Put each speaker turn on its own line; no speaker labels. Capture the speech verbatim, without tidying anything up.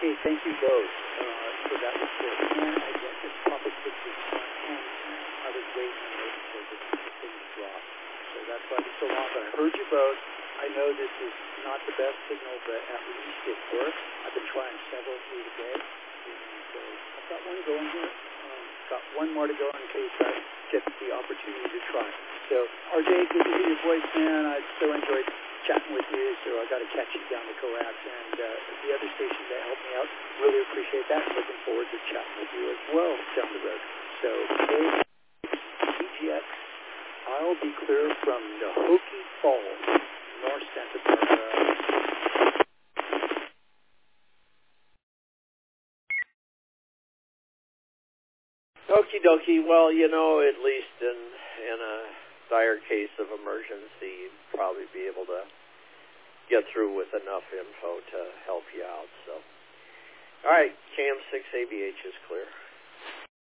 Okay, thank you both uh, for that report. And I guess this topic six is on hand. I was waiting and waiting for this thing to drop. So that's why it's so long. But I heard you both. I know this is not the best signal, but at least it works. I've been trying several through the day. And so I've got one going here. Um, got one more to go in case I get the opportunity to try. So, R J, good to hear your voice, man. I so enjoyed chatting with you, so I got to catch you down the coax, and uh, the other stations that helped me out, really appreciate that. Looking forward to chatting with you as well down the road. So, today, T G X, I'll be clear from Nahoki Falls, North Santa Barbara.
Okie dokie. Well, you know, at least in in a dire case of emergency, you'd probably be able to get through with enough info to help you out. So, all right, Cam six A B H is clear.